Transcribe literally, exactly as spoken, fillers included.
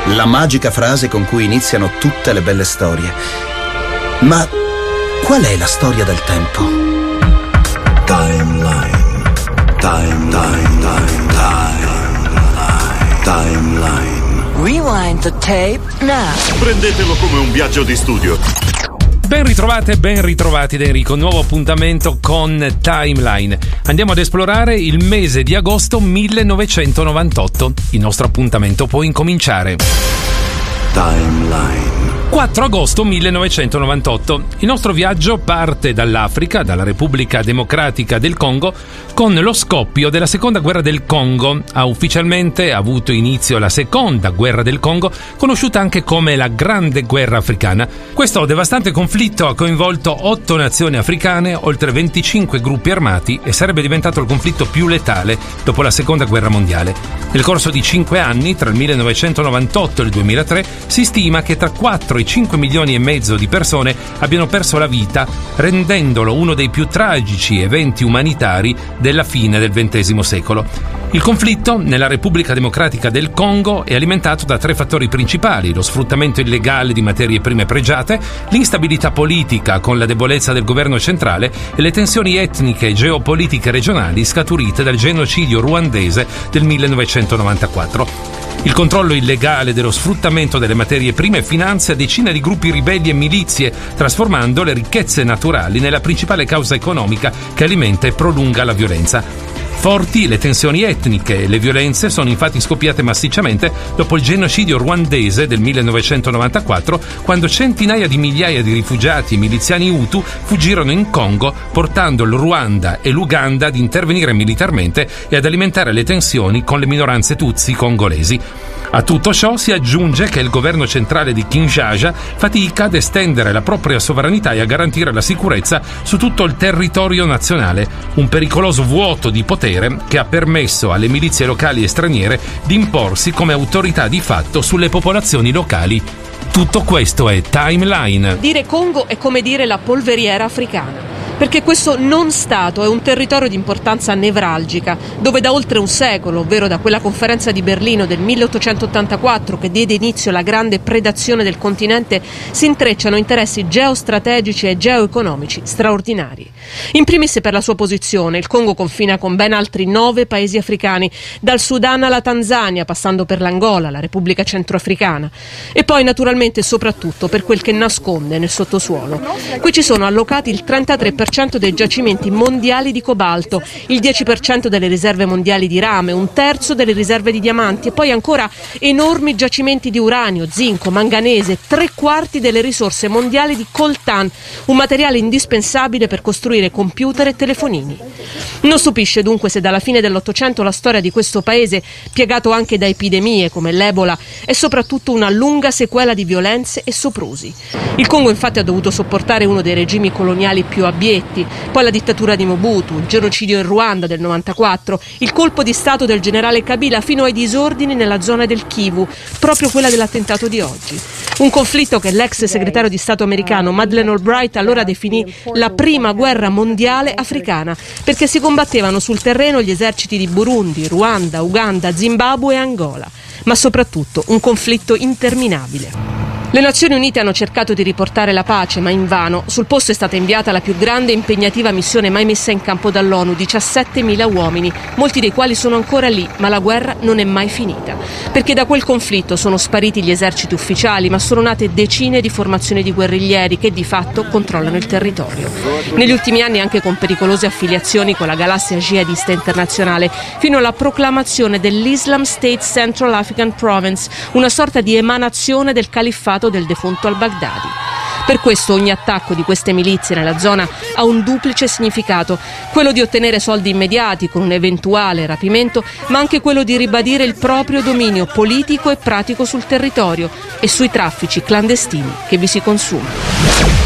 la magica frase con cui iniziano tutte le belle storie. Ma qual è la storia del tempo? Timeline. Time, time, time, time, timeline. Rewind the tape now. Prendetelo come un viaggio di studio. Ben ritrovate, ben ritrovati da Enrico, nuovo appuntamento con Timeline. Andiamo ad esplorare il mese di agosto millenovecentonovantotto. Il nostro appuntamento può incominciare. Timeline. quattro agosto millenovecentonovantotto. Il nostro viaggio parte dall'Africa, dalla Repubblica Democratica del Congo, con lo scoppio della seconda guerra del Congo. Ha ufficialmente avuto inizio la seconda guerra del Congo, conosciuta anche come la Grande Guerra Africana. Questo devastante conflitto ha coinvolto otto nazioni africane, oltre venticinque gruppi armati e sarebbe diventato il conflitto più letale dopo la seconda guerra mondiale. Nel corso di cinque anni, tra il millenovecentonovantotto e il duemilatré, si stima che tra quattro e cinque milioni e mezzo di persone abbiano perso la vita, rendendolo uno dei più tragici eventi umanitari della fine del ventesimo secolo. Il conflitto nella Repubblica Democratica del Congo è alimentato da tre fattori principali: lo sfruttamento illegale di materie prime pregiate, l'instabilità politica con la debolezza del governo centrale e le tensioni etniche e geopolitiche regionali scaturite dal genocidio ruandese del millenovecentonovantaquattro. Il controllo illegale dello sfruttamento delle materie prime finanzia decine di gruppi ribelli e milizie, trasformando le ricchezze naturali nella principale causa economica che alimenta e prolunga la violenza. Forti le tensioni etniche e le violenze sono infatti scoppiate massicciamente dopo il genocidio ruandese del millenovecentonovantaquattro, quando centinaia di migliaia di rifugiati e miliziani Hutu fuggirono in Congo, portando il Ruanda e l'Uganda ad intervenire militarmente e ad alimentare le tensioni con le minoranze Tutsi congolesi. A tutto ciò si aggiunge che il governo centrale di Kinshasa fatica ad estendere la propria sovranità e a garantire la sicurezza su tutto il territorio nazionale, un pericoloso vuoto di potere che ha permesso alle milizie locali e straniere di imporsi come autorità di fatto sulle popolazioni locali. Tutto questo è Timeline. Dire Congo è come dire la polveriera africana, perché questo non stato è un territorio di importanza nevralgica, dove da oltre un secolo, ovvero da quella conferenza di Berlino del milleottocentottantaquattro che diede inizio alla grande predazione del continente, si intrecciano interessi geostrategici e geoeconomici straordinari. In primis per la sua posizione, il Congo confina con ben altri nove paesi africani, dal Sudan alla Tanzania, passando per l'Angola, la Repubblica Centroafricana, e poi naturalmente e soprattutto per quel che nasconde nel sottosuolo. Qui ci sono allocati il trentatré per cento dei giacimenti mondiali di cobalto, il dieci per cento delle riserve mondiali di rame, un terzo delle riserve di diamanti e poi ancora enormi giacimenti di uranio, zinco, manganese, tre quarti delle risorse mondiali di coltan, un materiale indispensabile per costruire computer e telefonini. Non stupisce dunque se dalla fine dell'Ottocento la storia di questo paese, piegato anche da epidemie come l'Ebola, è soprattutto una lunga sequela di violenze e soprusi. Il Congo infatti ha dovuto sopportare uno dei regimi coloniali più abietti, poi la dittatura di Mobutu, il genocidio in Ruanda del novantaquattro, il colpo di stato del generale Kabila fino ai disordini nella zona del Kivu, proprio quella dell'attentato di oggi. Un conflitto che l'ex segretario di Stato americano Madeleine Albright allora definì la prima guerra mondiale africana, perché si combattevano sul terreno gli eserciti di Burundi, Ruanda, Uganda, Zimbabwe e Angola, ma soprattutto un conflitto interminabile. Le Nazioni Unite hanno cercato di riportare la pace, ma invano. Sul posto è stata inviata la più grande e impegnativa missione mai messa in campo dall'ONU, diciassettemila uomini, molti dei quali sono ancora lì, ma la guerra non è mai finita. Perché da quel conflitto sono spariti gli eserciti ufficiali, ma sono nate decine di formazioni di guerriglieri che di fatto controllano il territorio. Negli ultimi anni anche con pericolose affiliazioni con la galassia jihadista internazionale, fino alla proclamazione dell'Islam State Central African Province, una sorta di emanazione del califfato del defunto al-Baghdadi. Per questo ogni attacco di queste milizie nella zona ha un duplice significato, quello di ottenere soldi immediati con un eventuale rapimento, ma anche quello di ribadire il proprio dominio politico e pratico sul territorio e sui traffici clandestini che vi si consumano.